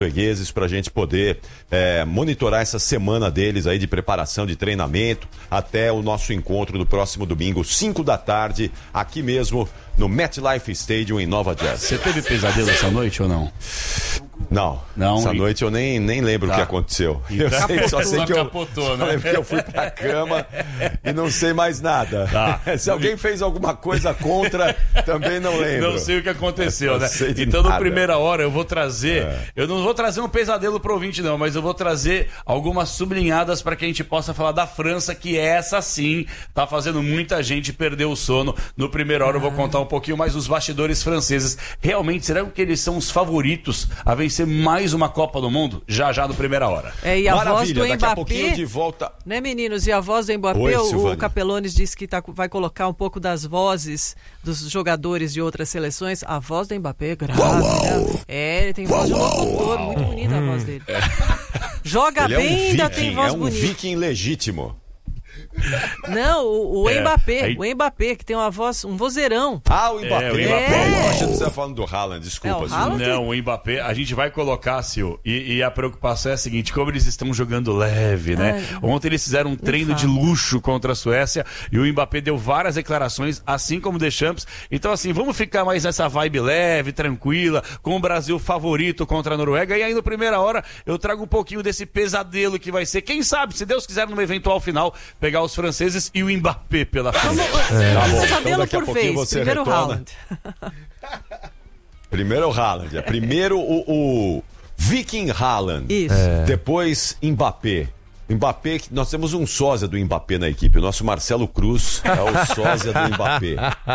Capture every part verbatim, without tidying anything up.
noruegueses para a gente poder é, monitorar essa semana deles aí de preparação, de treinamento, até o nosso encontro do próximo domingo, cinco da tarde, aqui mesmo no MetLife Stadium em Nova Jersey. Você teve pesadelo essa noite ou não? Não, não essa e... noite eu nem, nem lembro o tá. que aconteceu. Eu Capotou, sei, só sei que eu, capotou, só né? lembro que eu fui pra cama e não sei mais nada. Tá. Se alguém fez alguma coisa contra, também não lembro. Não sei o que aconteceu, né? Então, na primeira hora, eu vou trazer... É. Eu não vou trazer um pesadelo pro ouvinte, não, mas eu vou trazer algumas sublinhadas para que a gente possa falar da França, que essa sim tá fazendo muita gente perder o sono. No primeira hora eu vou contar um pouquinho mais dos bastidores franceses. Realmente, será que eles são os favoritos a vencer mais uma Copa do Mundo? Já, já no primeira hora. É, e a Maravilha, voz do daqui Mbappé, a pouquinho de volta. Né, meninos? E a voz do Mbappé, Oi, o, o Capelones disse que tá, vai colocar um pouco das vozes dos jogadores de outras seleções. A voz do Mbappé é grave, uau, uau. Né? É, ele tem voz de locutor, muito bonita a voz dele. É. Joga ele bem e é um ainda viking, tem voz é um bonita. viking legítimo. Não, o, o é, Mbappé, aí... o Mbappé, que tem uma voz, um vozeirão. Ah, o Mbappé. É, o Mbappé. É. Eu achei que você estava falando do Haaland, desculpa. É, o Haaland... Não, o Mbappé, a gente vai colocar, Sil, e, e a preocupação é a seguinte, como eles estão jogando leve, né? Ai, Ontem eles fizeram um treino de luxo contra a Suécia e o Mbappé deu várias declarações, assim como o Deschamps. Então, assim, vamos ficar mais nessa vibe leve, tranquila, com o Brasil favorito contra a Noruega. E aí, no primeira hora, eu trago um pouquinho desse pesadelo que vai ser, quem sabe, se Deus quiser, numa eventual final, pegar os franceses e o Mbappé pela frente. É. Tá bom, então daqui a pouquinho vez. você Primeiro retorna. Haaland. Primeiro o Haaland. É primeiro o, o Viking Haaland. Isso. É. Depois Mbappé. Mbappé, nós temos um sósia do Mbappé na equipe. O nosso Marcelo Cruz é o sósia do Mbappé.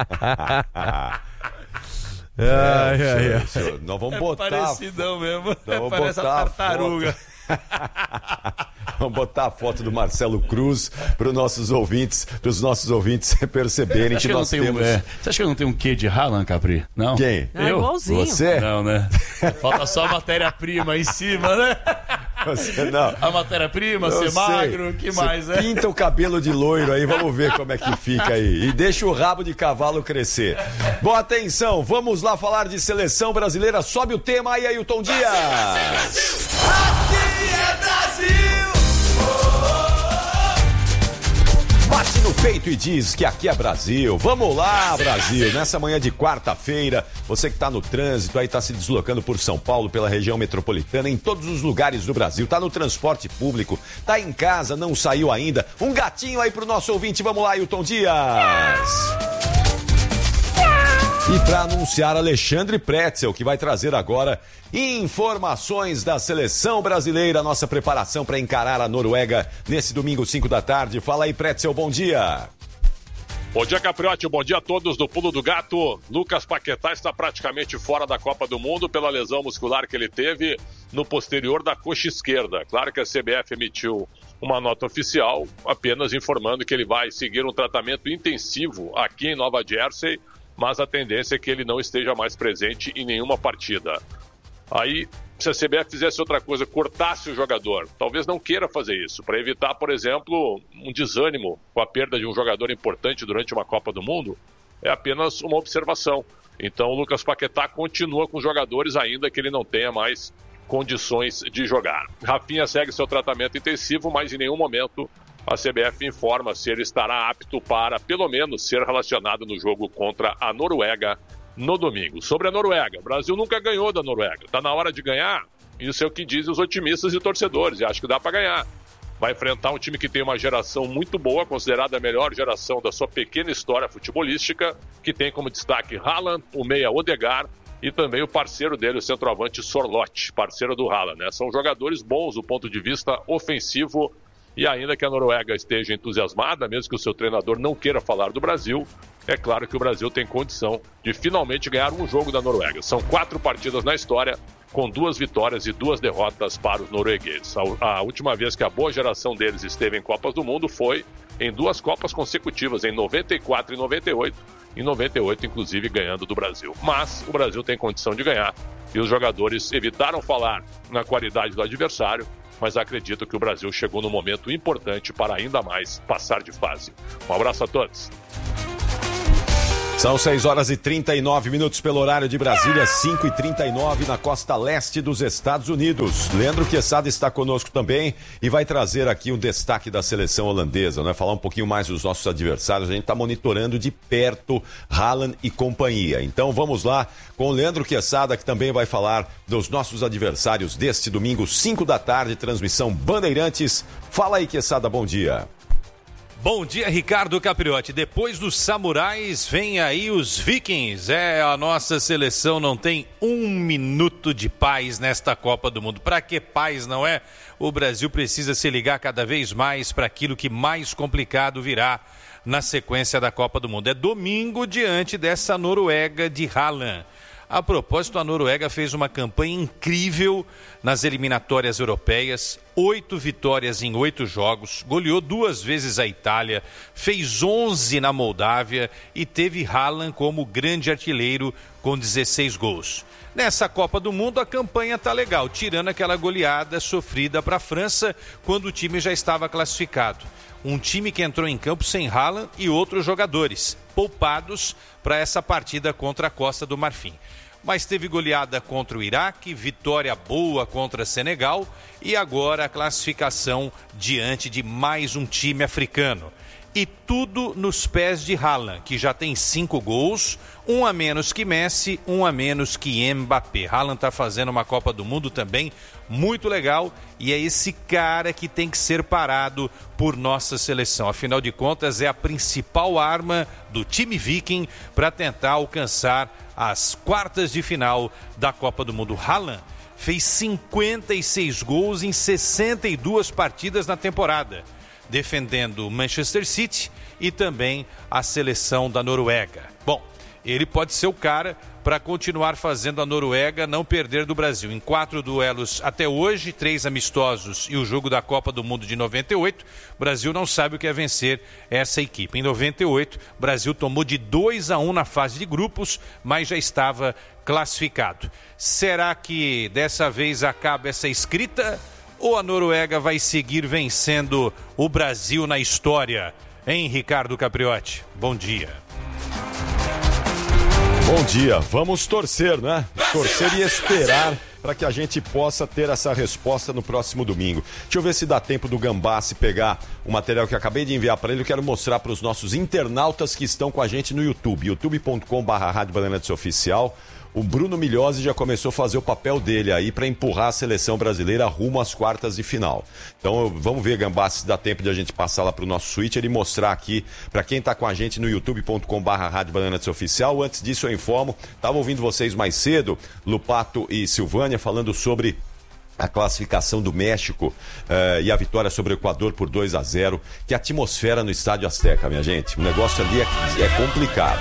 é, ai, senhor, ai, ai. Senhor, nós vamos é botar. Parecidão mesmo. Vamos Parece a botar tartaruga. Vamos botar a foto do Marcelo Cruz para os nossos ouvintes, para os nossos ouvintes perceberem que, que nós temos. Um, é... Você acha que eu não tenho um quê de Haaland, Capri? Não. Quem? É eu? Igualzinho. Você? Não, né? Falta só a matéria-prima em cima, né? Você não. A matéria-prima, ser sei. magro, o que Você mais, é? Pinta o cabelo de loiro aí, vamos ver como é que fica aí. E deixa o rabo de cavalo crescer. Bom, atenção, vamos lá falar de seleção brasileira. Sobe o tema aí, Ailton Dias. Aqui é Brasil! Bate no peito e diz que aqui é Brasil. Vamos lá, Brasil. Nessa manhã de quarta-feira, você que está no trânsito, aí está se deslocando por São Paulo, pela região metropolitana, em todos os lugares do Brasil, está no transporte público, está em casa, não saiu ainda. Um gatinho aí pro nosso ouvinte. Vamos lá, Ailton Dias. E para anunciar Alexandre Pretzel, que vai trazer agora informações da seleção brasileira, nossa preparação para encarar a Noruega nesse domingo, cinco da tarde. Fala aí, Pretzel, bom dia. Bom dia, Capriotti, bom dia a todos do Pulo do Gato. Lucas Paquetá está praticamente fora da Copa do Mundo pela lesão muscular que ele teve no posterior da coxa esquerda. Claro que a C B F emitiu uma nota oficial apenas informando que ele vai seguir um tratamento intensivo aqui em Nova Jersey, mas a tendência é que ele não esteja mais presente em nenhuma partida. Aí, se a C B F fizesse outra coisa, cortasse o jogador, talvez não queira fazer isso, para evitar, por exemplo, um desânimo com a perda de um jogador importante durante uma Copa do Mundo, é apenas uma observação. Então, o Lucas Paquetá continua com os jogadores, ainda que ele não tenha mais condições de jogar. Rafinha segue seu tratamento intensivo, mas em nenhum momento a C B F informa se ele estará apto para, pelo menos, ser relacionado no jogo contra a Noruega no domingo. Sobre a Noruega, o Brasil nunca ganhou da Noruega. Está na hora de ganhar? Isso é o que dizem os otimistas e torcedores, e acho que dá para ganhar. Vai enfrentar um time que tem uma geração muito boa, considerada a melhor geração da sua pequena história futebolística, que tem como destaque Haaland, o meia Odegaard e também o parceiro dele, o centroavante Sorloth, parceiro do Haaland, né? São jogadores bons do ponto de vista ofensivo. E ainda que a Noruega esteja entusiasmada, mesmo que o seu treinador não queira falar do Brasil, é claro que o Brasil tem condição de finalmente ganhar um jogo da Noruega. São quatro partidas na história, com duas vitórias e duas derrotas para os noruegueses. A, a última vez que a boa geração deles esteve em Copas do Mundo foi em duas Copas consecutivas, em noventa e quatro e noventa e oito, em noventa e oito, inclusive, ganhando do Brasil. Mas o Brasil tem condição de ganhar e os jogadores evitaram falar na qualidade do adversário, mas acredito que o Brasil chegou num momento importante para ainda mais passar de fase. Um abraço a todos. São seis horas e trinta e nove minutos pelo horário de Brasília, cinco e trinta e nove na costa leste dos Estados Unidos. Leandro Quesada está conosco também e vai trazer aqui um destaque da seleção holandesa, né? Falar um pouquinho mais dos nossos adversários. A gente está monitorando de perto Haaland e companhia. Então vamos lá com o Leandro Quesada, que também vai falar dos nossos adversários deste domingo, cinco da tarde, transmissão Bandeirantes. Fala aí, Quesada, bom dia. Bom dia, Ricardo Capriotti. Depois dos samurais, vem aí os vikings. É, a nossa seleção não tem um minuto de paz nesta Copa do Mundo. Para que paz, não é? O Brasil precisa se ligar cada vez mais para aquilo que mais complicado virá na sequência da Copa do Mundo. É domingo diante dessa Noruega de Haaland. A propósito, a Noruega fez uma campanha incrível nas eliminatórias europeias, oito vitórias em oito jogos, goleou duas vezes a Itália, fez onze na Moldávia e teve Haaland como grande artilheiro com dezesseis gols. Nessa Copa do Mundo a campanha tá legal, tirando aquela goleada sofrida para a França quando o time já estava classificado. Um time que entrou em campo sem Haaland e outros jogadores, poupados para essa partida contra a Costa do Marfim. Mas teve goleada contra o Iraque, vitória boa contra Senegal e agora a classificação diante de mais um time africano. E tudo nos pés de Haaland, que já tem cinco gols, um a menos que Messi, um a menos que Mbappé. Haaland está fazendo uma Copa do Mundo também muito legal e é esse cara que tem que ser parado por nossa seleção. Afinal de contas, é a principal arma do time viking para tentar alcançar as quartas de final da Copa do Mundo. Haaland fez cinquenta e seis gols em sessenta e duas partidas na temporada, defendendo o Manchester City e também a seleção da Noruega. Bom, ele pode ser o cara para continuar fazendo a Noruega não perder do Brasil. Em quatro duelos até hoje, três amistosos e o jogo da Copa do Mundo de noventa e oito, o Brasil não sabe o que é vencer essa equipe. Em noventa e oito, o Brasil tomou de dois a um na fase de grupos, mas já estava classificado. Será que dessa vez acaba essa escrita? Ou a Noruega vai seguir vencendo o Brasil na história? Hein, Ricardo Capriotti? Bom dia. Bom dia. Vamos torcer, né? Torcer e esperar para que a gente possa ter essa resposta no próximo domingo. Deixa eu ver se dá tempo do Gambassi pegar o material que eu acabei de enviar para ele. Eu quero mostrar para os nossos internautas que estão com a gente no YouTube, youtube ponto com barra Rádio Bandeirantes Oficial. O Bruno Migliosi já começou a fazer o papel dele aí para empurrar a seleção brasileira rumo às quartas de final. Então vamos ver, Gambassi, se dá tempo de a gente passar lá para o nosso switcher e mostrar aqui para quem está com a gente no youtube ponto com barra Rádio Bandeirantes Oficial. Antes disso eu informo, estava ouvindo vocês mais cedo, Lupato e Silvânia, falando sobre a classificação do México uh, e a vitória sobre o Equador por dois a zero. Que atmosfera no Estádio Azteca, minha gente. O negócio ali é, é complicado.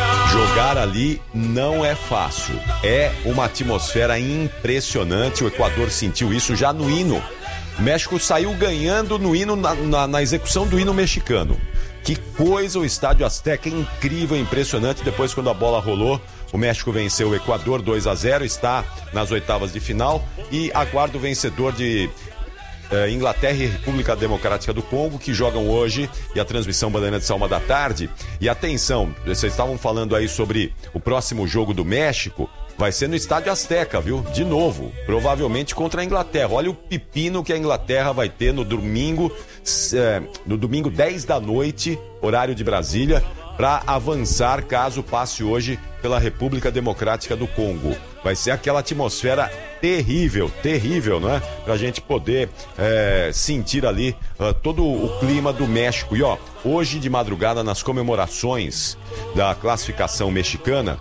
Jogar ali não é fácil. É uma atmosfera impressionante. O Equador sentiu isso já no hino. O México saiu ganhando no hino, na, na, na execução do hino mexicano. Que coisa, o Estádio Azteca é incrível, impressionante. Depois, quando a bola rolou, o México venceu o Equador dois a zero, está nas oitavas de final e aguarda o vencedor de eh, Inglaterra e República Democrática do Congo, que jogam hoje, e a transmissão Bandeirantes à uma da tarde. E atenção, vocês estavam falando aí sobre o próximo jogo do México, vai ser no Estádio Azteca, viu? De novo, provavelmente contra a Inglaterra. Olha o pepino que a Inglaterra vai ter no domingo, eh, no domingo dez da noite, horário de Brasília, para avançar caso passe hoje pela República Democrática do Congo. Vai ser aquela atmosfera terrível, terrível, não é? Pra gente poder é, sentir ali uh, todo o clima do México. E ó, hoje de madrugada, nas comemorações da classificação mexicana,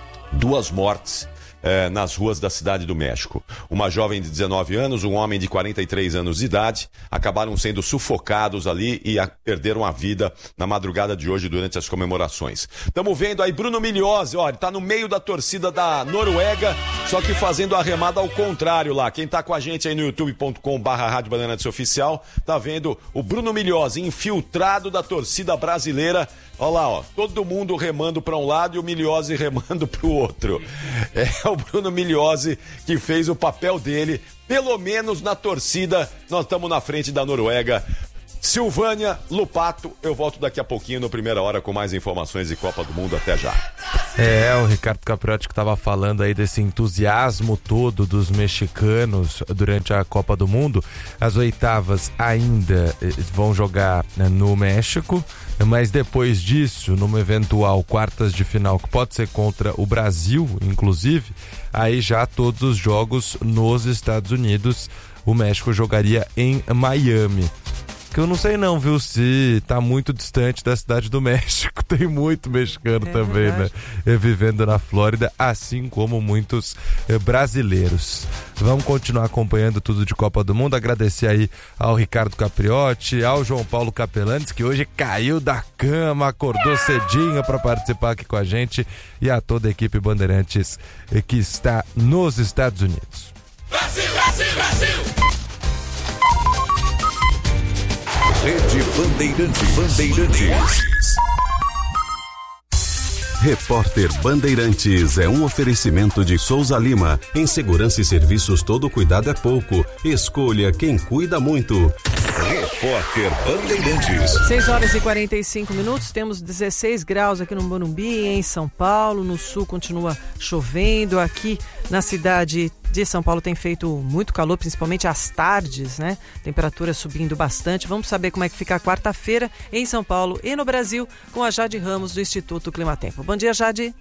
duas mortes É, nas ruas da cidade do México. Uma jovem de dezenove anos, um homem de quarenta e três anos de idade, acabaram sendo sufocados ali e a, perderam a vida na madrugada de hoje durante as comemorações. Estamos vendo aí Bruno Migliosi, ó, ele tá no meio da torcida da Noruega, só que fazendo a remada ao contrário lá. Quem tá com a gente aí no youtube ponto com barra Rádio Bandeirantes Oficial, tá vendo o Bruno Migliosi, infiltrado da torcida brasileira. Olha lá, ó, todo mundo remando para um lado e o Migliosi remando para o outro. É o Bruno Migliosi que fez o papel dele, pelo menos na torcida. Nós estamos na frente da Noruega. Silvânia, Lupato, eu volto daqui a pouquinho no Primeira Hora com mais informações de Copa do Mundo. Até já. É, o Ricardo Capriotti que estava falando aí desse entusiasmo todo dos mexicanos durante a Copa do Mundo. As oitavas ainda vão jogar no México, mas depois disso, numa eventual quartas de final, que pode ser contra o Brasil, inclusive, aí já todos os jogos nos Estados Unidos. O México jogaria em Miami. Que eu não sei não, viu, se tá muito distante da cidade do México. Tem muito mexicano é, também, verdade. né? Vivendo na Flórida, assim como muitos eh, brasileiros. Vamos continuar acompanhando tudo de Copa do Mundo. Agradecer aí ao Ricardo Capriotti, ao João Paulo Capelantes, que hoje caiu da cama, acordou cedinho para participar aqui com a gente, e a toda a equipe Bandeirantes eh, que está nos Estados Unidos. Brasil, Brasil, Brasil! Rede Bandeirantes. Bandeirantes. Repórter Bandeirantes é um oferecimento de Souza Lima. Em segurança e serviços, todo cuidado é pouco. Escolha quem cuida muito. Repórter Bandeirantes. seis horas e quarenta e cinco minutos, temos dezesseis graus aqui no Morumbi, em São Paulo. No sul continua chovendo. Aqui na cidade de São Paulo tem feito muito calor, principalmente às tardes, né? Temperatura subindo bastante. Vamos saber como é que fica a quarta-feira em São Paulo e no Brasil com a Jade Ramos do Instituto Climatempo. Bom dia, Jade.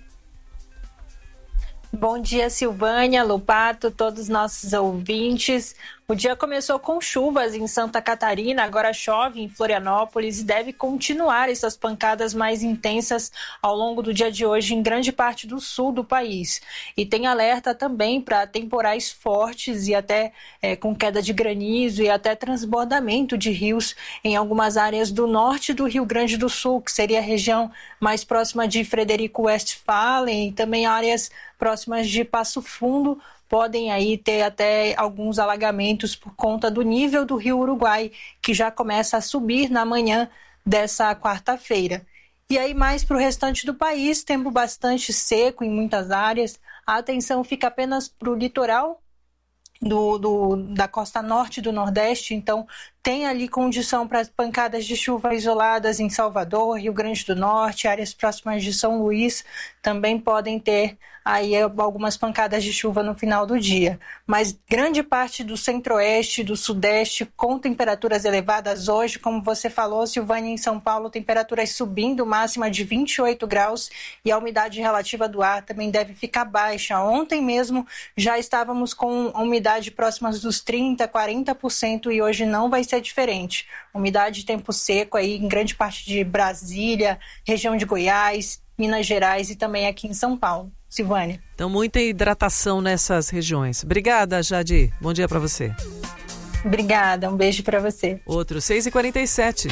Bom dia, Silvânia, Lupato, todos os nossos ouvintes. O dia começou com chuvas em Santa Catarina, agora chove em Florianópolis e deve continuar essas pancadas mais intensas ao longo do dia de hoje em grande parte do sul do país. E tem alerta também para temporais fortes e até é, com queda de granizo e até transbordamento de rios em algumas áreas do norte do Rio Grande do Sul, que seria a região mais próxima de Frederico Westphalen, e também áreas próximas de Passo Fundo. Podem aí ter até alguns alagamentos por conta do nível do Rio Uruguai, que já começa a subir na manhã dessa quarta-feira. E aí mais para o restante do país, tempo bastante seco em muitas áreas. A atenção fica apenas para o litoral do, do, da costa norte do Nordeste, então tem ali condição para pancadas de chuva isoladas em Salvador, Rio Grande do Norte, áreas próximas de São Luís também podem ter aí algumas pancadas de chuva no final do dia. Mas grande parte do centro-oeste, do sudeste, com temperaturas elevadas hoje, como você falou, Silvânia, em São Paulo, temperaturas subindo, máxima de vinte e oito graus, e a umidade relativa do ar também deve ficar baixa. Ontem mesmo já estávamos com a umidade próximas dos trinta por cento, quarenta por cento, e hoje não vai ser diferente. Umidade de tempo seco aí em grande parte de Brasília, região de Goiás, Minas Gerais e também aqui em São Paulo. Silvânia. Então, muita hidratação nessas regiões. Obrigada, Jade. Bom dia para você. Obrigada, um beijo para você. Outro, seis e quarenta e sete.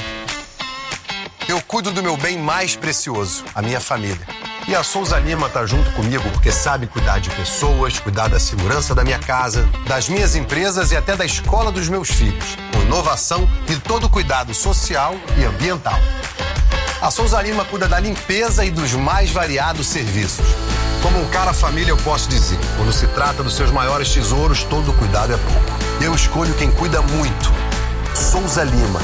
Eu cuido do meu bem mais precioso, a minha família. E a Souza Lima tá junto comigo porque sabe cuidar de pessoas, cuidar da segurança da minha casa, das minhas empresas e até da escola dos meus filhos, com inovação e todo cuidado social e ambiental. A Souza Lima cuida da limpeza e dos mais variados serviços. Como um cara família, eu posso dizer, quando se trata dos seus maiores tesouros, todo cuidado é pouco. Eu escolho quem cuida muito. Souza Lima.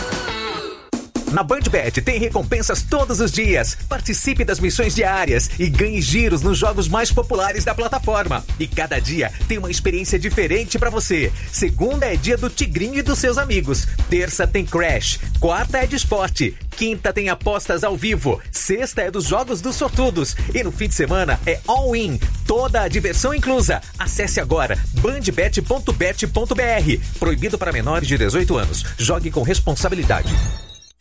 Na BandBet tem recompensas todos os dias. Participe das missões diárias e ganhe giros nos jogos mais populares da plataforma. E cada dia tem uma experiência diferente pra você. Segunda é dia do Tigrinho e dos seus amigos. Terça tem Crash. Quarta é de esporte. Quinta tem apostas ao vivo. Sexta é dos jogos dos sortudos. E no fim de semana é all-in. Toda a diversão inclusa. Acesse agora bandbet ponto bet ponto br. Proibido para menores de dezoito anos. Jogue com responsabilidade.